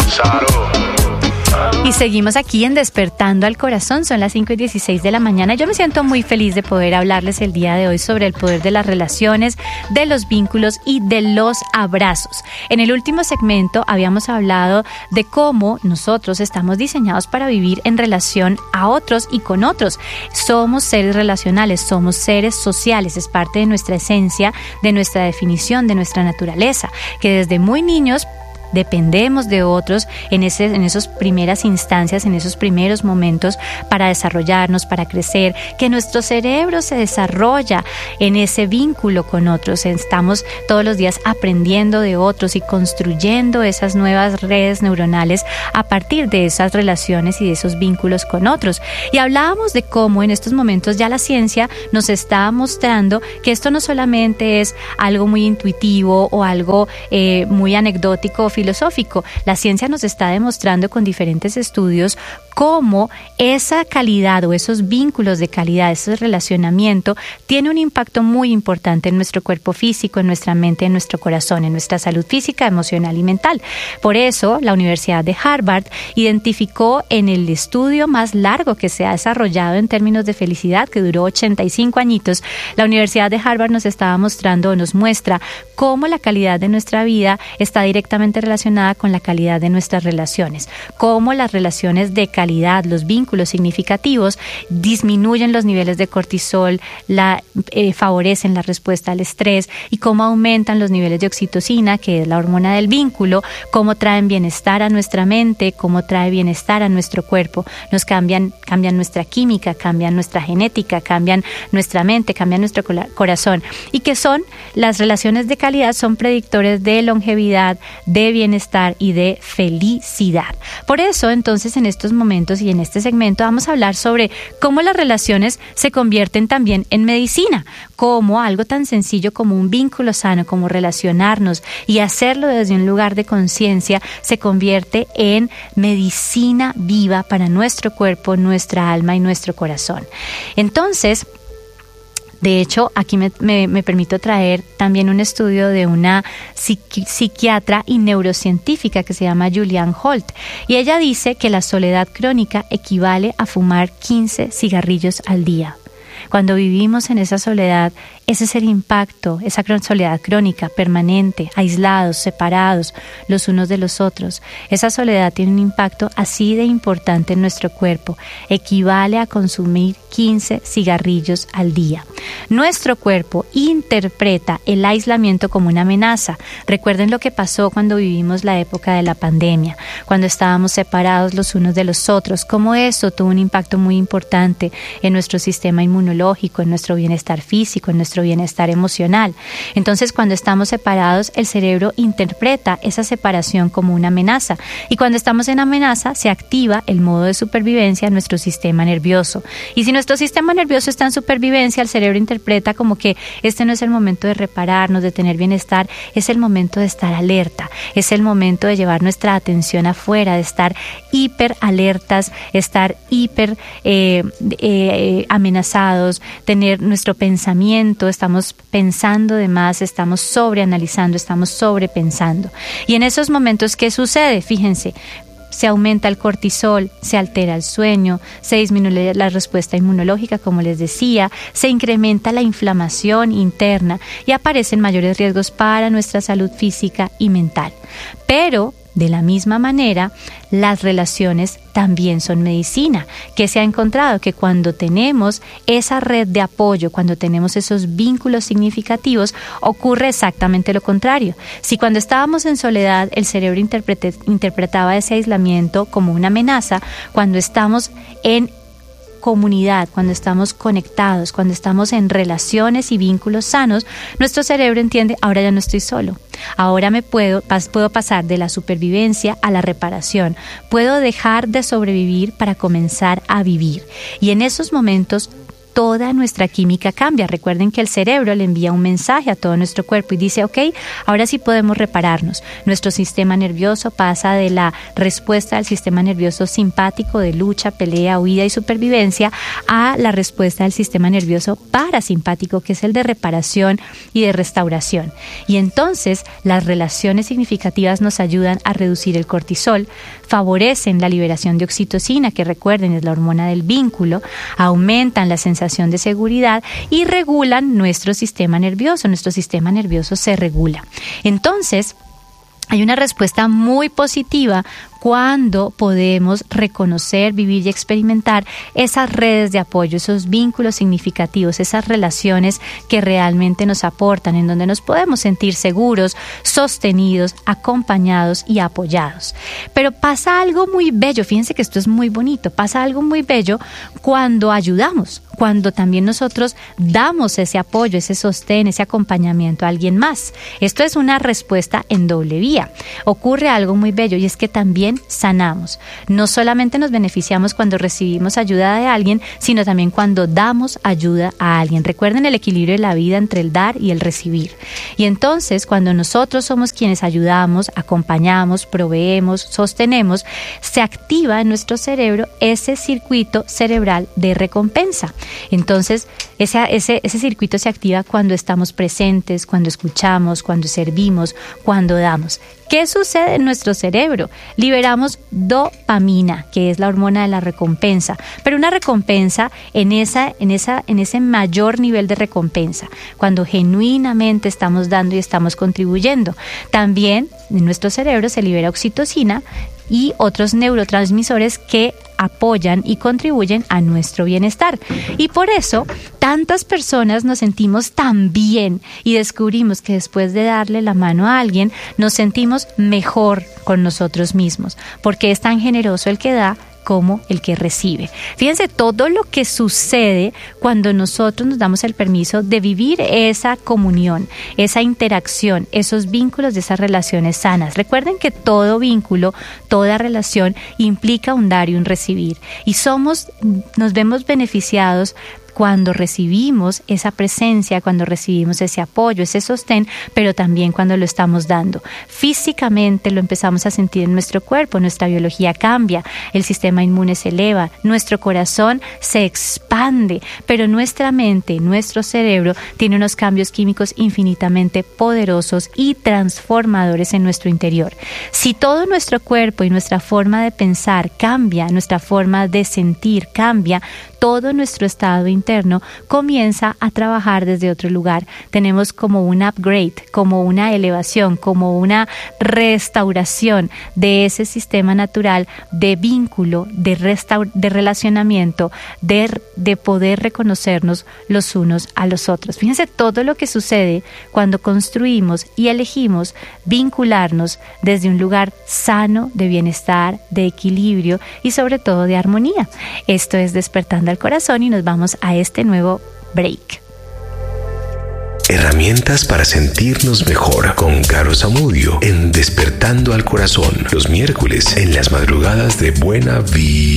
Y seguimos aquí en Despertando al Corazón, son las 5:16 de la mañana. Yo me siento muy feliz de poder hablarles el día de hoy sobre el poder de las relaciones, de los vínculos y de los abrazos. En el último segmento habíamos hablado de cómo nosotros estamos diseñados para vivir en relación a otros y con otros. Somos seres relacionales, somos seres sociales, es parte de nuestra esencia, de nuestra definición, de nuestra naturaleza, que desde muy niños dependemos de otros en esas primeras instancias, en esos primeros momentos para desarrollarnos, para crecer, que nuestro cerebro se desarrolla en ese vínculo con otros. Estamos todos los días aprendiendo de otros y construyendo esas nuevas redes neuronales a partir de esas relaciones y de esos vínculos con otros. Y hablábamos de cómo en estos momentos ya la ciencia nos está mostrando que esto no solamente es algo muy intuitivo o algo muy anecdótico filosófico. La ciencia nos está demostrando con diferentes estudios cómo esa calidad o esos vínculos de calidad, ese relacionamiento, tiene un impacto muy importante en nuestro cuerpo físico, en nuestra mente, en nuestro corazón, en nuestra salud física, emocional y mental. Por eso, la Universidad de Harvard identificó en el estudio más largo que se ha desarrollado en términos de felicidad, que duró 85 añitos, la Universidad de Harvard nos estaba mostrando o nos muestra cómo la calidad de nuestra vida está directamente relacionada con la calidad de nuestras relaciones, cómo las relaciones de calidad, los vínculos significativos disminuyen los niveles de cortisol, favorecen la respuesta al estrés y cómo aumentan los niveles de oxitocina, que es la hormona del vínculo, cómo traen bienestar a nuestra mente, cómo trae bienestar a nuestro cuerpo, nos cambian nuestra química, cambian nuestra genética, cambian nuestra mente, cambian nuestro corazón, y que son las relaciones de calidad, son predictores de longevidad, de bienestar y de felicidad. Por eso, entonces, en estos momentos y en este segmento vamos a hablar sobre cómo las relaciones se convierten también en medicina, cómo algo tan sencillo como un vínculo sano, como relacionarnos y hacerlo desde un lugar de conciencia, se convierte en medicina viva para nuestro cuerpo, nuestra alma y nuestro corazón. Entonces, de hecho, aquí me permito traer también un estudio de una psiquiatra y neurocientífica que se llama Julianne Holt. Y ella dice que la soledad crónica equivale a fumar 15 cigarrillos al día. Cuando vivimos en esa soledad, ese es el impacto, esa soledad crónica, permanente, aislados, separados los unos de los otros. Esa soledad tiene un impacto así de importante en nuestro cuerpo. Equivale a consumir 15 cigarrillos al día. Nuestro cuerpo interpreta el aislamiento como una amenaza. Recuerden lo que pasó cuando vivimos la época de la pandemia, cuando estábamos separados los unos de los otros, cómo eso tuvo un impacto muy importante en nuestro sistema inmunológico, en nuestro bienestar físico, en nuestro bienestar emocional. Entonces, cuando estamos separados, el cerebro interpreta esa separación como una amenaza, y cuando estamos en amenaza se activa el modo de supervivencia en nuestro sistema nervioso, y si nuestro sistema nervioso está en supervivencia, el cerebro interpreta como que este no es el momento de repararnos, de tener bienestar, es el momento de estar alerta, es el momento de llevar nuestra atención afuera, de estar hiper alertas, estar hiper amenazados, tener nuestro pensamiento, estamos pensando de más, estamos sobreanalizando, estamos sobrepensando. Y en esos momentos, ¿qué sucede? Fíjense, se aumenta el cortisol, se altera el sueño, se disminuye la respuesta inmunológica, como les decía, se incrementa la inflamación interna y aparecen mayores riesgos para nuestra salud física y mental. Pero de la misma manera, las relaciones también son medicina, que se ha encontrado que cuando tenemos esa red de apoyo, cuando tenemos esos vínculos significativos, ocurre exactamente lo contrario. Si cuando estábamos en soledad el cerebro interpretaba ese aislamiento como una amenaza, cuando estamos en comunidad, cuando estamos conectados, cuando estamos en relaciones y vínculos sanos, nuestro cerebro entiende, ahora ya no estoy solo, ahora puedo pasar de la supervivencia a la reparación, puedo dejar de sobrevivir para comenzar a vivir. Y en esos momentos toda nuestra química cambia. Recuerden que el cerebro le envía un mensaje a todo nuestro cuerpo y dice, ok, ahora sí podemos repararnos. Nuestro sistema nervioso pasa de la respuesta del sistema nervioso simpático de lucha, pelea, huida y supervivencia a la respuesta del sistema nervioso parasimpático, que es el de reparación y de restauración. Y entonces las relaciones significativas nos ayudan a reducir el cortisol, favorecen la liberación de oxitocina, que recuerden es la hormona del vínculo, aumentan la sensación de seguridad y regulan nuestro sistema nervioso. Nuestro sistema nervioso se regula. Entonces, hay una respuesta muy positiva cuando podemos reconocer, vivir y experimentar esas redes de apoyo, esos vínculos significativos, esas relaciones que realmente nos aportan, en donde nos podemos sentir seguros, sostenidos, acompañados y apoyados. Pero pasa algo muy bello, fíjense que esto es muy bonito, pasa algo muy bello cuando ayudamos, cuando también nosotros damos ese apoyo, ese sostén, ese acompañamiento a alguien más. Esto es una respuesta en doble vía. Ocurre algo muy bello y es que también sanamos. No solamente nos beneficiamos cuando recibimos ayuda de alguien, sino también cuando damos ayuda a alguien. Recuerden el equilibrio de la vida entre el dar y el recibir. Y entonces, cuando nosotros somos quienes ayudamos, acompañamos, proveemos, sostenemos, se activa en nuestro cerebro ese circuito cerebral de recompensa. Entonces, ese circuito se activa cuando estamos presentes, cuando escuchamos, cuando servimos, cuando damos. ¿Qué sucede en nuestro cerebro? Liberamos dopamina, que es la hormona de la recompensa, pero una recompensa en ese mayor nivel de recompensa, cuando genuinamente estamos dando y estamos contribuyendo. También en nuestro cerebro se libera oxitocina y otros neurotransmisores que apoyan y contribuyen a nuestro bienestar. Y por eso tantas personas nos sentimos tan bien y descubrimos que después de darle la mano a alguien nos sentimos mejor con nosotros mismos, porque es tan generoso el que da como el que recibe. Fíjense todo lo que sucede cuando nosotros nos damos el permiso de vivir esa comunión, esa interacción, esos vínculos de esas relaciones sanas. Recuerden que todo vínculo, toda relación implica un dar y un recibir. Y nos vemos beneficiados cuando recibimos esa presencia, cuando recibimos ese apoyo, ese sostén, pero también cuando lo estamos dando. Físicamente lo empezamos a sentir en nuestro cuerpo, nuestra biología cambia, el sistema inmune se eleva, nuestro corazón se expande, pero nuestra mente, nuestro cerebro tiene unos cambios químicos infinitamente poderosos y transformadores en nuestro interior. Si todo nuestro cuerpo y nuestra forma de pensar cambia, nuestra forma de sentir cambia, todo nuestro estado interno comienza a trabajar desde otro lugar. Tenemos como un upgrade, como una elevación, como una restauración de ese sistema natural de vínculo, de relacionamiento, de poder reconocernos los unos a los otros. Fíjense todo lo que sucede cuando construimos y elegimos vincularnos desde un lugar sano, de bienestar, de equilibrio y sobre todo de armonía. Esto es Despertando al Corazón y nos vamos a este nuevo break. Herramientas para sentirnos mejor con Caro Zamudio en Despertando al Corazón, los miércoles en las madrugadas de Buena Vida.